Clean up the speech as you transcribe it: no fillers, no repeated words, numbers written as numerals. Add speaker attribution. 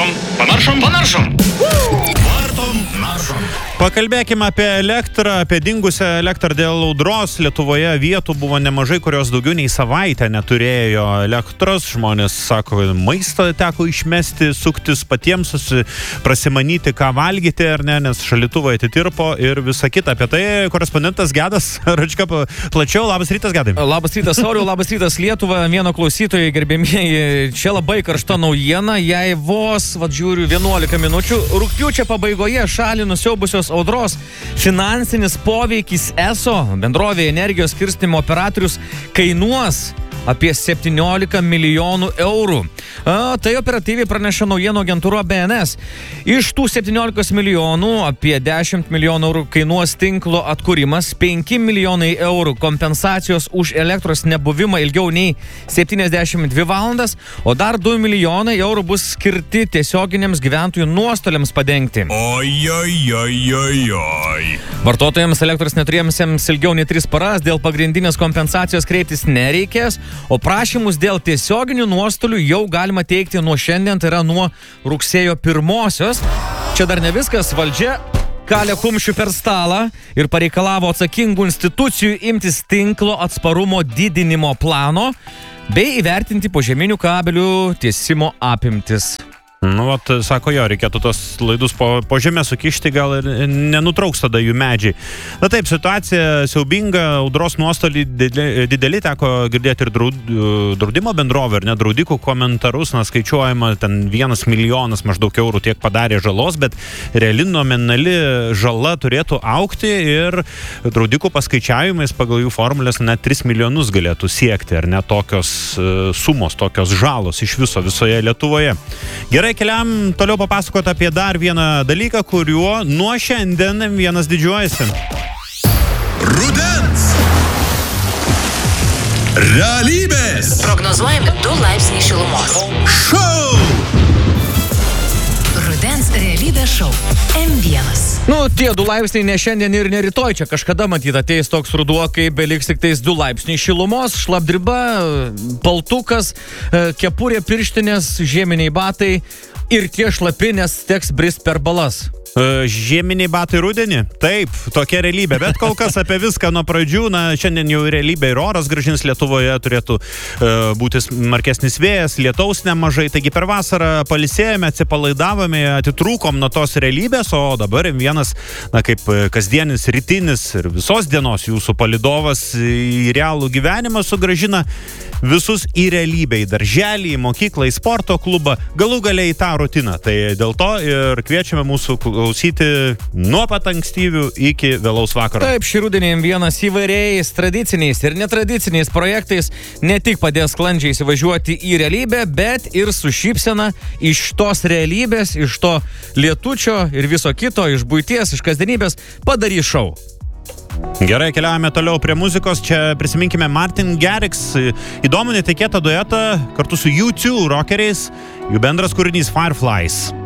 Speaker 1: Panaršom.
Speaker 2: Pakalbėkime apie elektrą, apie dingusią elektrą dėl audros. Lietuvoje vietų buvo nemažai, kurios daugiau nei savaitę neturėjo elektros. Žmonės sako, maistą teko išmesti, suktis patiems, prasimanyti, ką valgyti ar ne, nes šaldytuvai atitirpo ir visa kita. Apie tai korespondentas Gedas Račka plačiau. Labas rytas, Gedai.
Speaker 3: Labas rytas, Sauliau, labas rytas, Lietuva. Vieno klausytojai, gerbėmieji, čia labai karšta naujiena. Jei vos, žiūriu, 11 minučių, rugpjūčio pabaigoje šalį nusiaubusios audros finansinis poveikis ESO, bendrovė energijos skirstymo operatorius, kainuos apie 17 milijonų eurų. Tai operatyviai praneša naujienų agentūra BNS. Iš tų 17 milijonų apie 10 milijonų eurų kainuos tinklo atkūrimas, 5 milijonai eurų kompensacijos už elektros nebuvimą ilgiau nei 72 valandas, o dar 2 milijonai eurų bus skirti tiesioginiams gyventojų nuostoliams padengti. Vartotojams elektros neturėjusiems ilgiau nei 3 paras dėl pagrindinės kompensacijos kreiptis nereikės, o prašymus dėl tiesioginių nuostolių jau galima teikti nuo šiandien, tai yra nuo rugsėjo 1-osios. Čia dar ne viskas, valdžia kalė kumščių per stalą ir pareikalavo atsakingų institucijų imtis tinklo atsparumo didinimo plano bei įvertinti požeminių kabelių tiesimo apimtis.
Speaker 2: Sako jo, reikėtų tos laidus po žemę sukišti, gal ir nenutrauks tada jų medžiai. Na taip, situacija siaubinga, audros nuostoliai dideli, teko girdėti ir draudimo bendrovė, ir draudikų komentarus, skaičiuojama, ten 1 milijonas maždaug eurų tiek padarė žalos, bet reali nominali žala turėtų augti ir draudikų paskaičiavimais pagal jų formulės net 3 milijonus galėtų siekti, ar ne tokios sumos, tokios žalos iš visoje Lietuvoje. Gerai, keliam toliau papasakoti apie dar vieną dalyką, kuriuo nuo šiandien vienas didžiuojasi.
Speaker 4: Rudens realybės
Speaker 5: prognozuojami 2 laipsniai šilumos.
Speaker 4: Šou
Speaker 5: Rudens realybės šou M1.
Speaker 3: Tie 2 laipsniai ne šiandien ir ne rytoj. Čia kažkada matyt ateis toks ruduo, kai beliks tik tais 2 laipsniai šilumos, šlapdriba, paltukas, kepurė, pirštinės, žieminiai batai ir tie šlapi, nes teks brist per balas.
Speaker 2: Žieminiai batai rudenį? Taip, tokia realybė. Bet kol kas apie viską nuo pradžių. Šiandien jau realybė ir oras gražins Lietuvoje, turėtų būti smarkesnis vėjas, lietaus nemažai. Taigi per vasarą pailsėjome, atsipalaidavome, atitrūkom nuo tos realybės, o dabar vienas, kaip kasdienis, rytinis ir visos dienos jūsų palydovas į realų gyvenimą sugrąžina visus į realybę, į darželį, į mokyklą, į sporto klubą, galų galiai į tą rutiną. Tai dėl to ir kviečiame mūsų klausyti nuo pat ankstyvių iki vėlaus vakaro.
Speaker 3: Taip, šį rudenį vienas įvairiais tradiciniais ir netradiciniais projektais ne tik padės sklandžiai įsivažiuoti į realybę, bet ir su šypsena iš tos realybės, iš to lietučio ir viso kito, iš buities, iš kasdienybės padarys šou.
Speaker 2: Gerai, keliaujame toliau prie muzikos. Čia prisiminkime Martin Garrix, įdomų netikėtą duetą kartu su U2 rockeriais, jų bendras kūrinys Fireflies.